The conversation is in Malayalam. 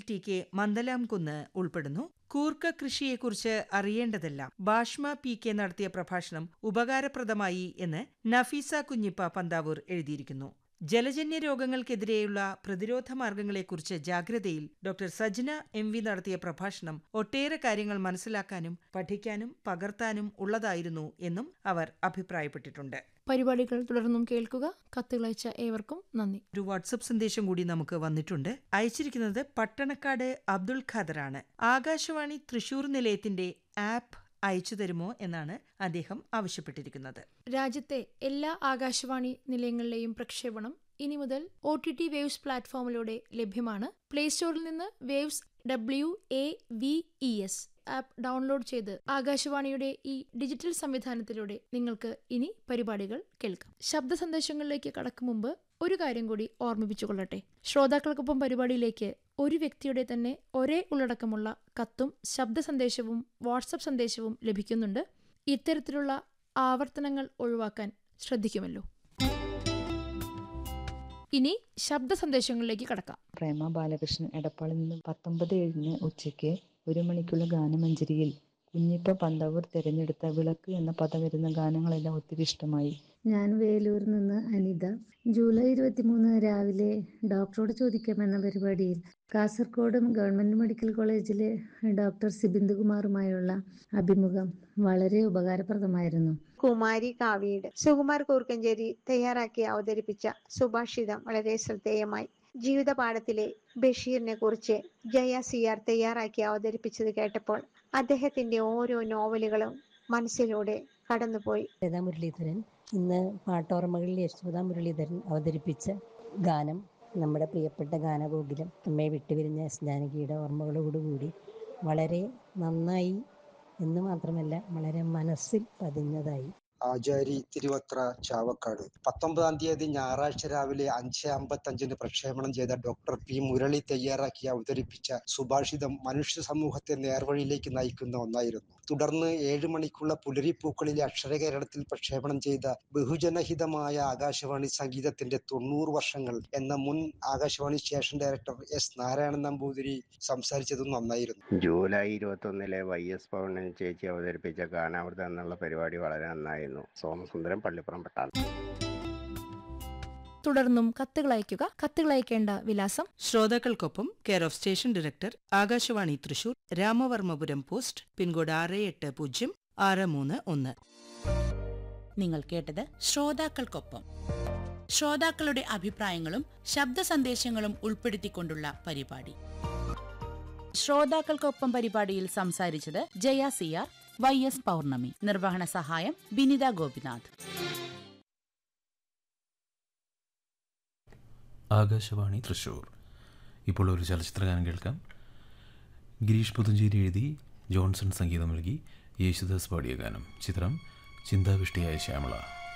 ടി.കെ. മന്ദലാംകുന്ന് ഉൾപ്പെടുന്നു. കൂർക്ക കൃഷിയെക്കുറിച്ച് അറിയേണ്ടതെല്ലാം ഭാഷ്മ പി.കെ. നടത്തിയ പ്രഭാഷണം ഉപകാരപ്രദമായി എന്ന് നഫീസ കുഞ്ഞിപ്പ പന്താവൂർ എഴുതിയിരിക്കുന്നു. ജലജന്യ രോഗങ്ങൾക്കെതിരെയുള്ള പ്രതിരോധ മാർഗങ്ങളെക്കുറിച്ച് ജാഗ്രതയിൽ ഡോക്ടർ സജ്ന എം.വി. നടത്തിയ പ്രഭാഷണം ഒട്ടേറെ കാര്യങ്ങൾ മനസ്സിലാക്കാനും പഠിക്കാനും പകർത്താനും ഉള്ളതായിരുന്നു എന്നും അവർ അഭിപ്രായപ്പെട്ടിട്ടുണ്ട്. പരിപാടികൾ തുടർന്നും കേൾക്കുക. കത്തുകളയച്ച ഏവർക്കും നന്ദി. ഒരു വാട്സപ്പ് സന്ദേശം കൂടി നമുക്ക് വന്നിട്ടുണ്ട്. അയച്ചിരിക്കുന്നത് പട്ടണക്കാട് അബ്ദുൾ ഖാദറാണ്. ആകാശവാണി തൃശൂർ നിലയത്തിന്റെ ആപ്പ് അയച്ചു തരുമോ എന്നാണ് അദ്ദേഹം ആവശ്യപ്പെട്ടിരിക്കുന്നത്. രാജ്യത്തെ എല്ലാ ആകാശവാണി നിലയങ്ങളിലെയും പ്രക്ഷേപണം ഇനി മുതൽ OTT വേവ്സ് പ്ലാറ്റ്ഫോമിലൂടെ ലഭ്യമാണ്. പ്ലേ സ്റ്റോറിൽ നിന്ന് വേവ്സ് WAVES ആപ്പ് ഡൗൺലോഡ് ചെയ്ത് ആകാശവാണിയുടെ ഈ ഡിജിറ്റൽ സംവിധാനത്തിലൂടെ നിങ്ങൾക്ക് ഇനി പരിപാടികൾ കേൾക്കാം. ശബ്ദ സന്ദേശങ്ങളിലേക്ക് കടക്കും മുമ്പ് ഒരു കാര്യം കൂടി ഓർമ്മിപ്പിച്ചുകൊള്ളട്ടെ. ശ്രോതാക്കൾക്കൊപ്പം പരിപാടിയിലേക്ക് ഒരു വ്യക്തിയുടെ തന്നെ ഒരേ ഉള്ളടക്കമുള്ള കത്തും ശബ്ദ സന്ദേശവും വാട്സപ്പ് സന്ദേശവും ലഭിക്കുന്നുണ്ട്. ഇത്തരത്തിലുള്ള ആവർത്തനങ്ങൾ ഒഴിവാക്കാൻ ശ്രദ്ധിക്കുമല്ലോ. ഇനി ശബ്ദ സന്ദേശങ്ങളിലേക്ക് കടക്കാം. പ്രേമ ബാലകൃഷ്ണൻ എടപ്പാളിൽ നിന്ന് 19/7 ഉച്ചയ്ക്ക് 1 മണിക്കുള്ള ഗാനമഞ്ജരിയിൽ കുഞ്ഞിപ്പ പന്താവൂർ തിരഞ്ഞെടുത്ത വിളക്ക് എന്ന പദം വരുന്ന ഗാനങ്ങളെല്ലാം ഒത്തിരി ഇഷ്ടമായി. ഞാൻ വേലൂരിൽ നിന്ന് അനിത. ജൂലൈ 23 രാവിലെ ഡോക്ടറോട് ചോദിക്കാമെന്ന പരിപാടിയിൽ കാസർഗോഡ് ഗവൺമെന്റ് മെഡിക്കൽ കോളേജിലെ ഡോക്ടർ സിബിന്ദുകുമാറുമായുള്ള അഭിമുഖം വളരെ ഉപകാരപ്രദമായിരുന്നു. കുമാരി കാവ്യയുടെ സുകുമാർ കൂർക്കഞ്ചേരി തയ്യാറാക്കി അവതരിപ്പിച്ച സുഭാഷിതം വളരെ ശ്രദ്ധേയമായി. ജീവിത പാഠത്തിലെ ബഷീറിനെ കുറിച്ച് ജയ CR തയ്യാറാക്കി അവതരിപ്പിച്ചത് കേട്ടപ്പോൾ അദ്ദേഹത്തിന്റെ ഓരോ നോവലുകളും മനസ്സിലൂടെ കടന്നുപോയി. യശോദ മുരളീധരൻ ഇന്ന് പാട്ടോർമ്മകളിൽ യശോദ മുരളീധരൻ അവതരിപ്പിച്ച ഗാനം നമ്മുടെ പ്രിയപ്പെട്ട ഗാനഗോകുലം അമ്മയെ വിട്ടുപിരിഞ്ഞ ജാനകിയുടെ ഓർമ്മകളോടുകൂടി വളരെ നന്നായി എന്ന് മാത്രമല്ല വളരെ മനസ്സിൽ പതിഞ്ഞതായി. ആചാരി തിരുവത്ര ചാവക്കാട് 19-ാം തീയതി ഞായറാഴ്ച രാവിലെ 5:55 പ്രക്ഷേപണം ചെയ്ത ഡോക്ടർ പി മുരളി തയ്യാറാക്കി അവതരിപ്പിച്ച സുഭാഷിതം മനുഷ്യ സമൂഹത്തെ നേർവഴിയിലേക്ക് നയിക്കുന്ന ഒന്നായിരുന്നു. തുടർന്ന് 7 മണിക്കുള്ള പുലരിപ്പൂക്കളിലെ അക്ഷരകേരളത്തിൽ പ്രക്ഷേപണം ചെയ്ത ബഹുജനഹിതമായ ആകാശവാണി സംഗീതത്തിന്റെ 90 വർഷങ്ങൾ എന്ന മുൻ Akashvani station director S. Narayanan Namboothiri സംസാരിച്ചതും നന്നായിരുന്നു. ജൂലൈ 21 YS പൗർണമി ചേച്ചി അവതരിപ്പിച്ച ഗാനാമൃതം എന്നുള്ള പരിപാടി വളരെ നന്നായിരുന്നു. സോമസുന്ദരം പള്ളിപ്പുറം പട്ടാളം. തുടർന്നും കത്തുകൾ അയയ്ക്കുക. കത്തുകൾ അയക്കേണ്ട വിലാസം: ശ്രോതാക്കൾക്കൊപ്പം, care of station director, Akashvani Thrissur, Ramavarmapuram post, pincode 680631. നിങ്ങൾ കേട്ടത് ശ്രോതാക്കൾക്കൊപ്പം. ശ്രോതാക്കളുടെ അഭിപ്രായങ്ങളും ശബ്ദ സന്ദേശങ്ങളും ഉൾപ്പെടുത്തിക്കൊണ്ടുള്ള പരിപാടി. ശ്രോതാക്കൾക്കൊപ്പം പരിപാടിയിൽ സംസാരിച്ചത് ജയ CR, YS പൗർണമി. നിർവഹണ സഹായം ബിനിത ഗോപിനാഥ്. ആകാശവാണി തൃശൂർ. ഇപ്പോൾ ഒരു ചലച്ചിത്രഗാനം കേൾക്കാം. ഗിരീഷ് പുതുഞ്ചേരി എഴുതി ജോൺസൺ സംഗീതം നൽകി യേശുദാസ് പാടിയ ഗാനം. ചിത്രം ചിന്താവിഷ്ടിയായ ശ്യാമള.